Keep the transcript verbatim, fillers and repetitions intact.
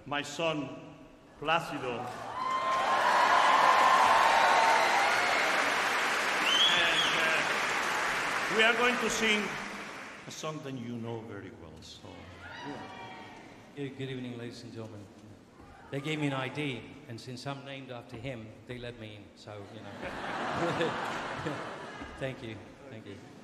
my son, Plácido. And uh, we are going to sing a song that you know very well. So, Good, good evening, ladies and gentlemen. They gave me an I D, and since I'm named after him, they let me in. So, you know. Thank you. Thank you.